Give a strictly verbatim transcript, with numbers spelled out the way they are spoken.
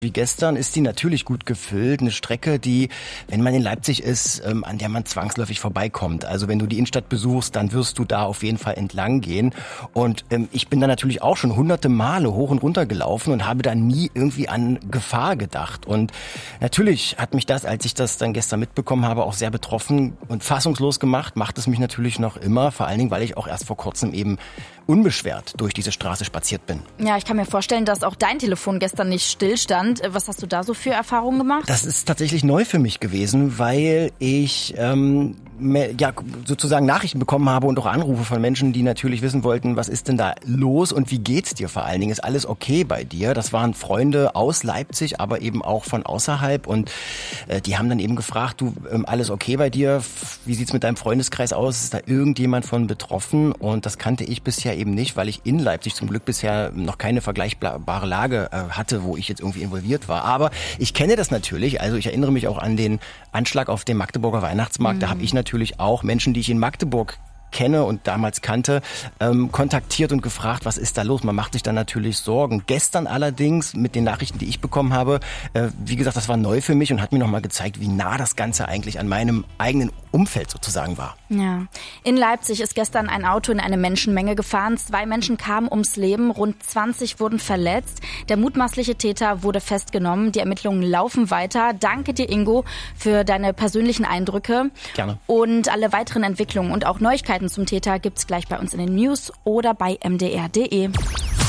Wie gestern ist die natürlich gut gefüllt. Eine Strecke, die, wenn man in Leipzig ist, ähm, an der man zwangsläufig vorbeikommt. Also wenn du die Innenstadt besuchst, dann wirst du da auf jeden Fall entlang gehen. Und ähm, ich bin da natürlich auch schon hunderte Male hoch und runter gelaufen und habe da nie irgendwie an Gefahr gedacht. Und natürlich hat mich das, als ich das dann gestern mitbekommen habe, auch sehr betroffen und fassungslos gemacht. Macht es mich natürlich noch immer, vor allen Dingen, weil ich auch erst vor kurzem eben unbeschwert durch diese Straße spaziert bin. Ja, ich kann mir vorstellen, dass auch dein Telefon gestern nicht stillstand. Was hast du da so für Erfahrungen gemacht? Das ist tatsächlich neu für mich gewesen, weil ich ähm, ja sozusagen Nachrichten bekommen habe und auch Anrufe von Menschen, die natürlich wissen wollten, was ist denn da los und wie geht's dir vor allen Dingen? Ist alles okay bei dir? Das waren Freunde aus Leipzig, aber eben auch von außerhalb und äh, die haben dann eben gefragt, du, ähm, alles okay bei dir? Wie sieht's mit deinem Freundeskreis aus? Ist da irgendjemand von betroffen? Und das kannte ich bisher eben nicht, weil ich in Leipzig zum Glück bisher noch keine vergleichbare Lage äh, hatte, wo ich jetzt irgendwie involviert war. Aber ich kenne das natürlich. Also ich erinnere mich auch an den Anschlag auf dem Magdeburger Weihnachtsmarkt. Mhm. Da habe ich natürlich auch Menschen, die ich in Magdeburg kenne und damals kannte, ähm, kontaktiert und gefragt, was ist da los? Man macht sich dann natürlich Sorgen. Gestern allerdings mit den Nachrichten, die ich bekommen habe, äh, wie gesagt, das war neu für mich und hat mir nochmal gezeigt, wie nah das Ganze eigentlich an meinem eigenen Umfeld sozusagen war. Ja. In Leipzig ist gestern ein Auto in eine Menschenmenge gefahren. Zwei Menschen kamen ums Leben, rund zwanzig wurden verletzt. Der mutmaßliche Täter wurde festgenommen. Die Ermittlungen laufen weiter. Danke dir, Ingo, für deine persönlichen Eindrücke. Gerne. Und alle weiteren Entwicklungen und auch Neuigkeiten zum Täter gibt's gleich bei uns in den News oder bei m d r punkt d e.